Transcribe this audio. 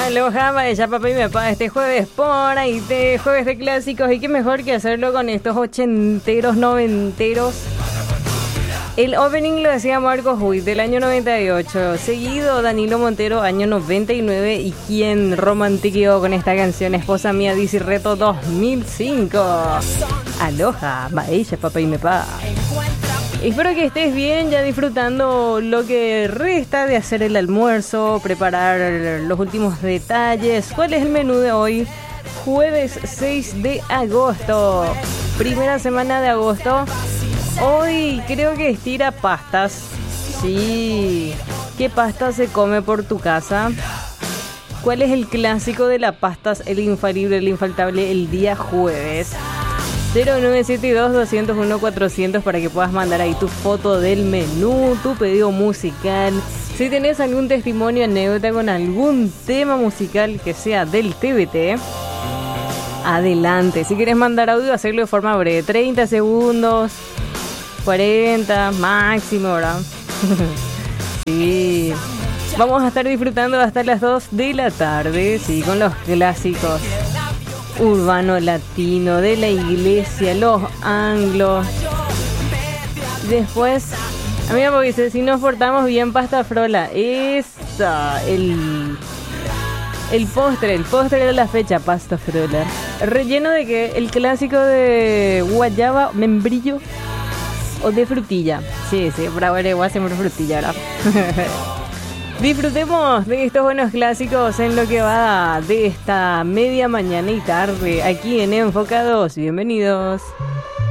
Aloha, vaya papá y mi papá, este jueves por ahí, jueves de clásicos, y qué mejor que hacerlo con estos ochenteros, noventeros. El opening lo decía Marcos Witt del año 98, seguido Danilo Montero, año 99, y quien romantiqueó con esta canción, Esposa Mía, Dice Reto 2005. Aloha, vaya papá y mi papá. Espero que estés bien, ya disfrutando lo que resta de hacer el almuerzo, preparar los últimos detalles. ¿Cuál es el menú de hoy? Jueves 6 de agosto, primera semana de agosto. Hoy creo que estira pastas. Sí, ¿qué pasta se come por tu casa? ¿Cuál es el clásico de las pastas, el infalible, el infaltable, el día jueves? 0972-201-400 para que puedas mandar ahí tu foto del menú, tu pedido musical. Si tenés algún testimonio, anécdota con algún tema musical que sea del TBT, adelante. Si quieres mandar audio, hacerlo de forma breve, 30 segundos, 40 máximo, ¿verdad? Sí. Vamos a estar disfrutando hasta las 2 de la tarde, sí, con los clásicos urbano latino de la iglesia, los anglos. Después, a mí me dice, si nos portamos bien, pasta frola. Esa, el postre de la fecha, pasta frola. ¿Relleno de qué? El clásico de guayaba, membrillo o de frutilla. Sí, bravo, siempre frutilla, ¿verdad? Disfrutemos de estos buenos clásicos en lo que va de esta media mañana y tarde aquí en Enfocados. Bienvenidos.